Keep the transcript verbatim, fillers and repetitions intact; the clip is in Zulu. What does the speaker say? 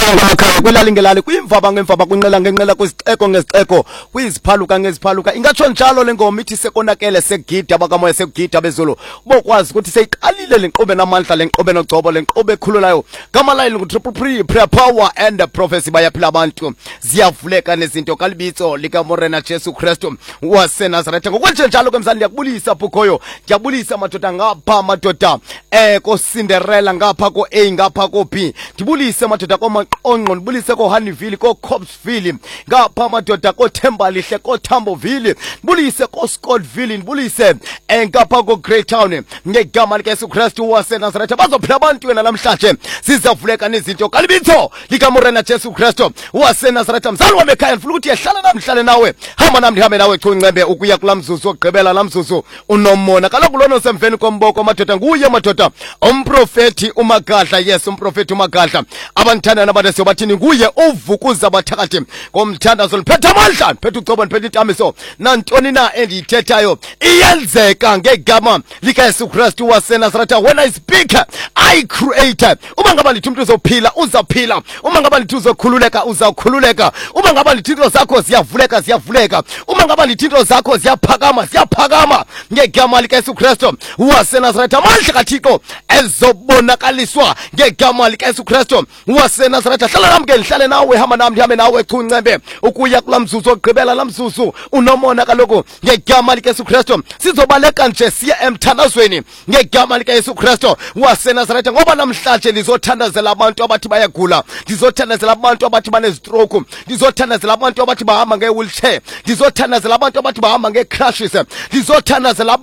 ngamakhaya kwelali ngelali kwimvaba ngemvaba kunqela ngenqela kwisixeko ngesixeko kwiziphaluka ngeziphaluka ingatsho njalo lengoma ithi sekonakele segida bakamoya segida bezulu bokwazi ukuthi seyiqalile lenkqobe namandla lenkqobe nogcobo lenkqobe ekhululayo gama line ngu-triple pre prayer power and prophecy bayaphila abantu ziyavuleka nezinto kalibitso likamorena Jesu Kristu waseNazaretha ngokwenje njalo ke mzali ndiyakubulisa phukhoyo ndiyabulisa madoda ngapha madoda eh ko Cinderella ngapha ko A ngapha ko B ndibulise madoda ko Maqonqo ndibulise ko Honeyville ko Copsville ngapha madoda ko Thembalihle ko Tamboville ndibulise ko Scottville ndibulise eh ngapha ko Greytown ngegama likaYesu Kristu waseNazaretha bazophila abantu wena namhlanje sizavuleka nezinto kalibitho likamorena Jesu Kristu waseNazaretha mzali wami ekhaya ndifuna ukuthi yahlala namhlanje nawe hamba nami ndihambe nawe chuncembe ukuya kulamzuzu ogqibela lamzuzu unomona kaloku lona semveni komboko madoda nguye madoda umprofeti uMagadla yes umprofeti uMagadla abanthandana nabantu siyobathini nguye uvukuza abathakathi ngomthandazo liphethe amandla liphethe ucobo liphethe itamiso nantoni na endiyithethayo iyenzeka ngegama likaYesu Kristu waseNazaretha. When I speak I create. Uma ngaba lithi umuntu uzophila uzaphila, uma ngaba lithi uzokhululeka uzakhululeka, uma ngaba lithi into zakho ziyavuleka ziyavuleka, uma ngaba lithi into zakho ziyaphakama ziyaphakama ngegama likaYesu Kristu waseNazaretha. Amandla kaThixo ezobonakaliswa ngegama likaYesu Kristu waseNazaretha. Hlala nami ke ngihlale nawe, hamba nami ndihambe nawe chuncembe ukuya kulamzuzu ogqibela lamzuzu unomona kaloku ngegama likaYesu Kristu. Sizobaleka nje siya emthandazweni ngegama likaYesu Kristu waseNazaretha ngoba namhlanje ndizothandazela abantu abathi bayagula, ndizothandazela abantu abathi banestroke, ndizothandazela abantu abathi bahamba ngewheelchair, ndizothandazela abantu abathi bahamba ngecrashes, ndizothandazela